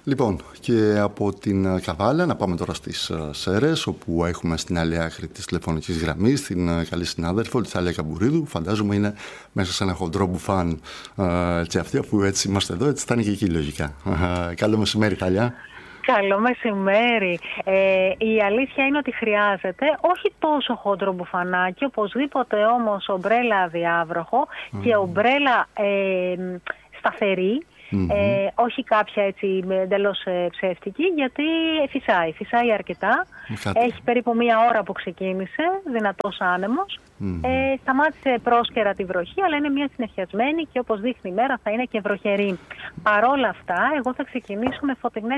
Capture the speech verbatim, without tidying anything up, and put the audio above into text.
Λοιπόν, και από την Καβάλα να πάμε τώρα στις Σέρρες, όπου έχουμε στην άλλη άκρη της τηλεφωνικής γραμμής την καλή συνάδελφο, τη Θάλια Καμπουρίδου. Φαντάζομαι είναι μέσα σε ένα χοντρό μπουφάν και αυτή, αφού έτσι είμαστε εδώ, έτσι θα είναι και εκεί λογικά. Καλό μεσημέρι, Θάλια. Καλό μεσημέρι. Ε, η αλήθεια είναι ότι χρειάζεται όχι τόσο χόντρο μπουφανάκι, οπωσδήποτε όμως ομπρέλα αδιάβροχο mm. και ομπρέλα ε, σταθερή. Mm-hmm. Ε, όχι κάποια έτσι εντελώς ε, ψεύτικη, γιατί φυσάει, φυσάει αρκετά. Mm-hmm. Έχει περίπου μία ώρα που ξεκίνησε, δυνατός άνεμος. Mm-hmm. Ε, σταμάτησε πρόσκαιρα τη βροχή, αλλά είναι μια συνεχιασμένη και όπως δείχνει η μέρα θα είναι και βροχερή. Παρόλα αυτά, εγώ θα ξεκινήσω με φωτεινές